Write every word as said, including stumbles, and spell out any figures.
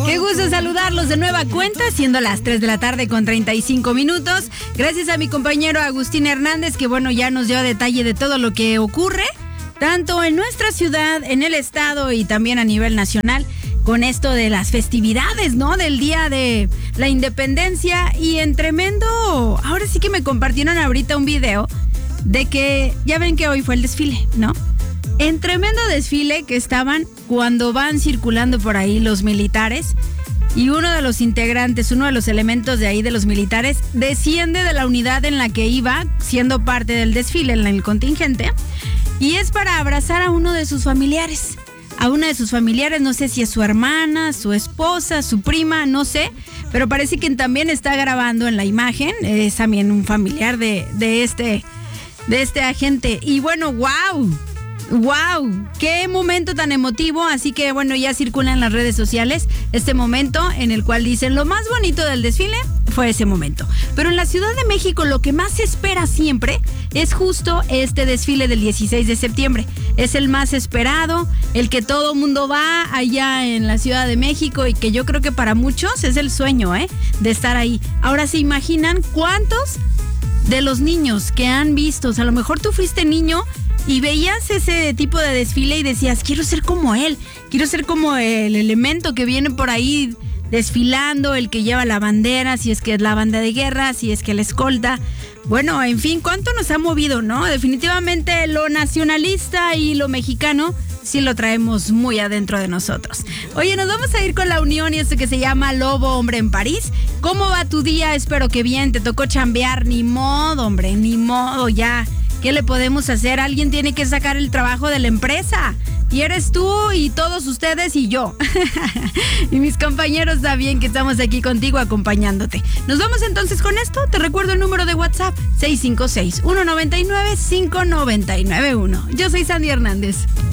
Qué gusto saludarlos de nueva cuenta, siendo las tres de la tarde con treinta y cinco minutos. Gracias a mi compañero Agustín Hernández, que bueno, ya nos dio detalle de todo lo que ocurre, tanto en nuestra ciudad, en el estado y también a nivel nacional, con esto de las festividades, ¿no? Del Día de la Independencia. Y en tremendo, ahora sí que me compartieron ahorita un video de que, ya ven que hoy fue el desfile, ¿no? En tremendo desfile que estaban cuando van circulando por ahí los militares, y uno de los integrantes, uno de los elementos de ahí de los militares, desciende de la unidad en la que iba, siendo parte del desfile en el contingente, y es para abrazar a uno de sus familiares. A una de sus familiares, no sé si es su hermana, su esposa, su prima, no sé, pero parece que también está grabando en la imagen, es también un familiar de, de, este, de este agente. Y bueno, wow. ¡Wow! ¡Qué momento tan emotivo! Así que bueno, ya circula en las redes sociales este momento en el cual dicen lo más bonito del desfile fue ese momento. Pero en la Ciudad de México lo que más se espera siempre es justo este desfile del dieciséis de septiembre. Es el más esperado, el que todo mundo va allá en la Ciudad de México y que yo creo que para muchos es el sueño, ¿eh? De estar ahí. Ahora se imaginan cuántos de los niños que han visto, o sea, a lo mejor tú fuiste niño y veías ese tipo de desfile y decías, quiero ser como él, quiero ser como el elemento que viene por ahí desfilando, el que lleva la bandera, si es que es la banda de guerra, si es que la escolta. Bueno, en fin, ¿cuánto nos ha movido, no? Definitivamente lo nacionalista y lo mexicano sí lo traemos muy adentro de nosotros. Oye, nos vamos a ir con la unión y esto que se llama Lobo Hombre en París. ¿Cómo va tu día? Espero que bien, te tocó chambear, ni modo, hombre, ni modo, ya. ¿Qué le podemos hacer? Alguien tiene que sacar el trabajo de la empresa. Y eres tú y todos ustedes y yo. Y mis compañeros también que estamos aquí contigo acompañándote. Nos vamos entonces con esto. Te recuerdo el número de WhatsApp seis cinco seis, uno nueve nueve, cinco nueve nueve uno. Yo soy Sandy Hernández.